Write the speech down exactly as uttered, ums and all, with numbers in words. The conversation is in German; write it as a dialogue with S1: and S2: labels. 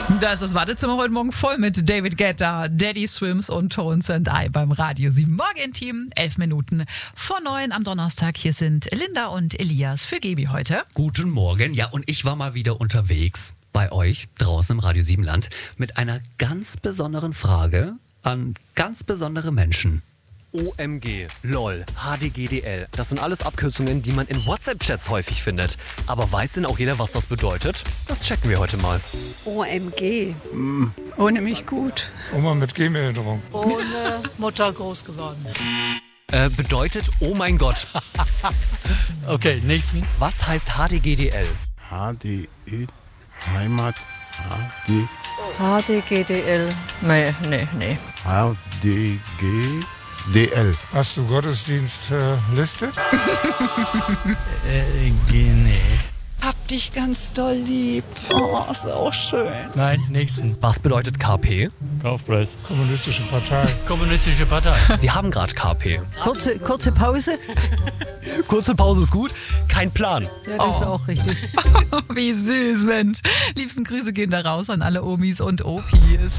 S1: Da ist das Wartezimmer heute Morgen voll mit David Guetta, Daddy Swims und Tones and I beim Radio sieben Morgen-Team. Elf Minuten vor neun am Donnerstag. Hier sind Linda und Elias für Gebi heute.
S2: Guten Morgen. Ja, und ich war mal wieder unterwegs bei euch draußen im Radio sieben Land mit einer ganz besonderen Frage an ganz besondere Menschen.
S3: O M G, LOL, H D G D L. Das sind alles Abkürzungen, die man in WhatsApp-Chats häufig findet. Aber weiß denn auch jeder, was das bedeutet? Das checken wir heute mal.
S4: O M G.
S5: Mm.
S6: Ohne mich gut.
S5: Oma mit Gehbehinderung.
S7: Ohne Mutter groß geworden.
S3: Äh, bedeutet, oh mein Gott.
S8: Okay, nächsten.
S3: Was heißt H D G D L?
S9: H D E, Heimat, H D.
S6: H D G D L. Nee, nee, nee.
S9: H D G D L.
S5: Hast du Gottesdienstliste?
S8: Äh, nee.
S6: Hab dich ganz doll lieb. Oh, ist auch schön.
S8: Nein, nächsten.
S3: Was bedeutet K P?
S5: Kaufpreis. Kommunistische Partei.
S8: Kommunistische Partei.
S3: Sie haben gerade K P.
S6: Kurze, kurze Pause?
S3: Kurze Pause ist gut. Kein Plan.
S6: Ja, das ist auch richtig.
S1: Wie süß, Mensch. Liebsten Grüße gehen da raus an alle Omis und Opis.